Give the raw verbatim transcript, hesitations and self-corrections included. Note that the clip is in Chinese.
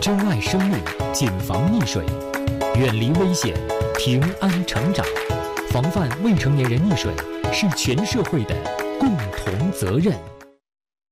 珍爱生命，谨防溺水，远离危险，平安成长。防范未成年人溺水是全社会的共同责任。